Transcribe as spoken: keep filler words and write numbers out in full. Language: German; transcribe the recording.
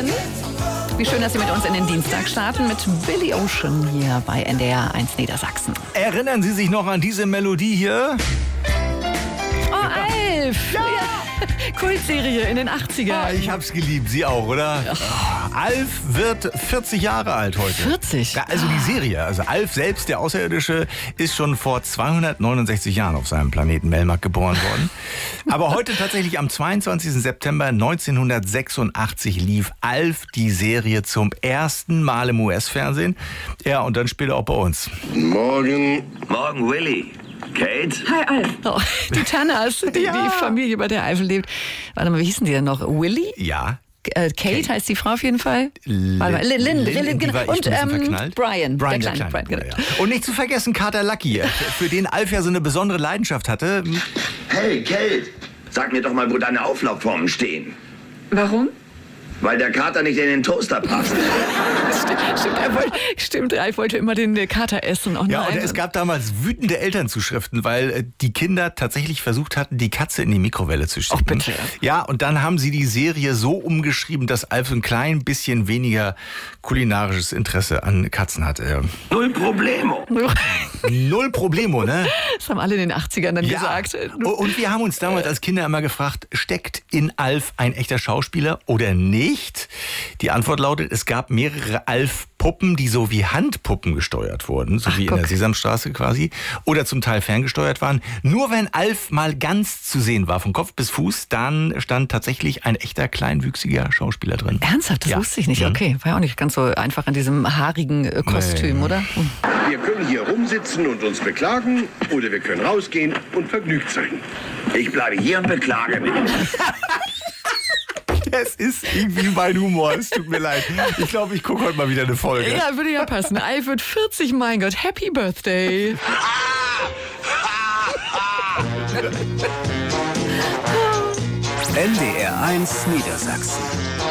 Morgen. Wie schön, dass Sie mit uns in den Dienstag starten mit Billy Ocean hier bei N D R eins Niedersachsen. Erinnern Sie sich noch an diese Melodie hier? Oh, Alf! Ja! Ja. Kultserie in den achtzigern. Ah, ich hab's geliebt, Sie auch, oder? Oh, Alf wird vierzig Jahre alt heute. vierzig? Ja, also die Serie, also Alf selbst, der Außerirdische, ist schon vor zweihundertneunundsechzig Jahren auf seinem Planeten Melmac geboren worden. Aber heute tatsächlich am zweiundzwanzigsten September neunzehnhundertsechsundachtzig lief Alf, die Serie, zum ersten Mal im U S-Fernsehen. Ja, und dann später auch bei uns. Morgen. Morgen, Willy. Kate? Hi, Alf. Oh, die Tanners, die, Ja. die Familie, bei der Eifel lebt. Warte mal, wie hießen die denn noch? Willy? Ja. Äh, Kate, heißt die Frau auf jeden Fall. Lin, Warte mal, Lin, Lin, Lin, Lin, die genau. war echt Und ein bisschen ähm, verknallt. Brian, Brian, der der kleine, kleine Brian, Bruder, genau. ja. Und nicht zu vergessen Kater Lucky, für den Alf ja so eine besondere Leidenschaft hatte. Hey, Kate. Sag mir doch mal, wo deine Auflaufformen stehen. Warum? Weil der Kater nicht in den Toaster passt. Stimmt, stimmt, er wollte, stimmt, Ralf wollte immer den äh, Kater essen. Oh, Ja, nein. und es gab damals wütende Elternzuschriften, weil äh, die Kinder tatsächlich versucht hatten, die Katze in die Mikrowelle zu stecken. Ach, bitte. Ja, und dann haben sie die Serie so umgeschrieben, dass Alf so ein klein bisschen weniger kulinarisches Interesse an Katzen hatte. Null Problemo. Null Problemo, ne? Das haben alle in den achtzigern dann gesagt. Und- Und wir haben uns damals als Kinder immer gefragt, steckt in Alf ein echter Schauspieler oder nicht? Die Antwort lautet, es gab mehrere Alf-Puppen, die so wie Handpuppen gesteuert wurden, so Ach, wie in guck. der Sesamstraße quasi, oder zum Teil ferngesteuert waren. Nur wenn Alf mal ganz zu sehen war, von Kopf bis Fuß, dann stand tatsächlich ein echter kleinwüchsiger Schauspieler drin. Ernsthaft, das Ja. wusste ich nicht. Mhm. Okay, war ja auch nicht ganz so einfach in diesem haarigen äh, Kostüm, Nee. oder? Hm. Wir können hier rumsitzen und uns beklagen oder wir können rausgehen und vergnügt sein. Ich bleibe hier und beklage mich. Es ist irgendwie mein Humor, es tut mir leid. Ich glaube, ich gucke heute mal wieder eine Folge. Ja, würde ja passen. Alf wird vierzig, mein Gott, Happy Birthday. N D R eins Niedersachsen.